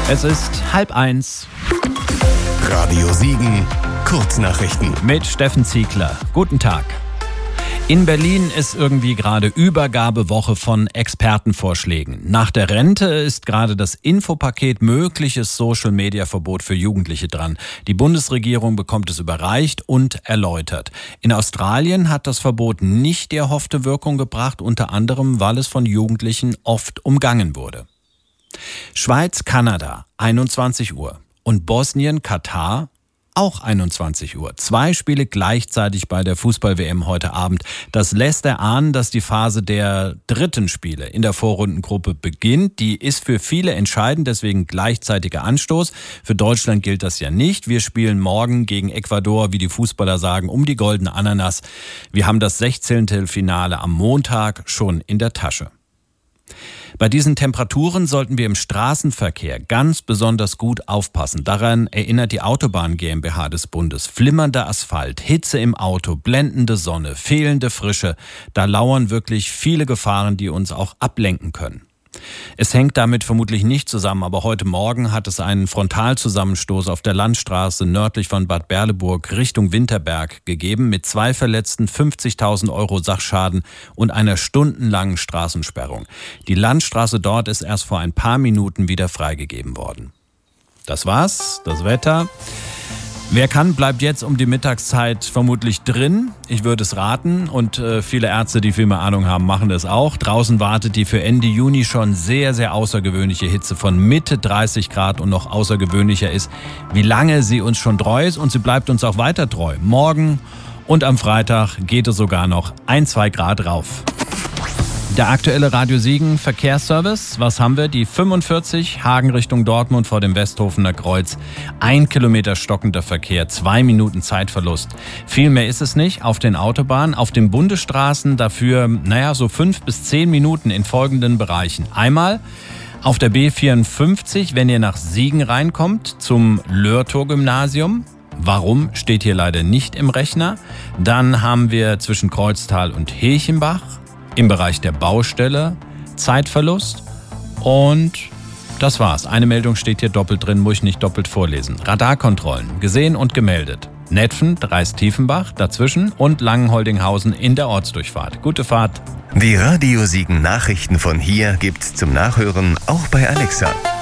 Es ist 12:30. Radio Siegen, Kurznachrichten. Mit Steffen Ziegler. Guten Tag. In Berlin ist irgendwie gerade Übergabewoche von Expertenvorschlägen. Nach der Rente ist gerade das Infopaket mögliches Social-Media-Verbot für Jugendliche dran. Die Bundesregierung bekommt es überreicht und erläutert. In Australien hat das Verbot nicht die erhoffte Wirkung gebracht, unter anderem, weil es von Jugendlichen oft umgangen wurde. Schweiz, Kanada, 21 Uhr. Und Bosnien, Katar, auch 21 Uhr. 2 Spiele gleichzeitig bei der Fußball-WM heute Abend. Das lässt erahnen, dass die Phase der dritten Spiele in der Vorrundengruppe beginnt. Die ist für viele entscheidend, deswegen gleichzeitiger Anstoß. Für Deutschland gilt das ja nicht. Wir spielen morgen gegen Ecuador, wie die Fußballer sagen, um die goldene Ananas. Wir haben das 16. Finale am Montag schon in der Tasche. Bei diesen Temperaturen sollten wir im Straßenverkehr ganz besonders gut aufpassen. Daran erinnert die Autobahn GmbH des Bundes. Flimmernder Asphalt, Hitze im Auto, blendende Sonne, fehlende Frische. Da lauern wirklich viele Gefahren, die uns auch ablenken können. Es hängt damit vermutlich nicht zusammen, aber heute Morgen hat es einen Frontalzusammenstoß auf der Landstraße nördlich von Bad Berleburg Richtung Winterberg gegeben mit 2 Verletzten, 50.000 € Sachschaden und einer stundenlangen Straßensperrung. Die Landstraße dort ist erst vor ein paar Minuten wieder freigegeben worden. Das war's, das Wetter. Wer kann, bleibt jetzt um die Mittagszeit vermutlich drin. Ich würde es raten und viele Ärzte, die viel mehr Ahnung haben, machen das auch. Draußen wartet die für Ende Juni schon sehr, sehr außergewöhnliche Hitze von Mitte 30 Grad und noch außergewöhnlicher ist, wie lange sie uns schon treu ist und sie bleibt uns auch weiter treu. Morgen und am Freitag geht es sogar noch 1-2 Grad rauf. Der aktuelle Radio Siegen Verkehrsservice, was haben wir? Die 45 Hagen Richtung Dortmund vor dem Westhofener Kreuz. 1 Kilometer stockender Verkehr, 2 Minuten Zeitverlust. Viel mehr ist es nicht auf den Autobahnen. Auf den Bundesstraßen dafür, so 5 bis 10 Minuten in folgenden Bereichen. Einmal auf der B54, wenn ihr nach Siegen reinkommt, zum Lörtor-Gymnasium. Warum, steht hier leider nicht im Rechner. Dann haben wir zwischen Kreuztal und Hilchenbach im Bereich der Baustelle Zeitverlust und das war's. Eine Meldung steht hier doppelt drin, muss ich nicht doppelt vorlesen. Radarkontrollen, gesehen und gemeldet. Netphen, Dreis-Tiefenbach dazwischen und Langenholdinghausen in der Ortsdurchfahrt. Gute Fahrt. Die Radio Siegen Nachrichten von hier gibt's zum Nachhören auch bei Alexa.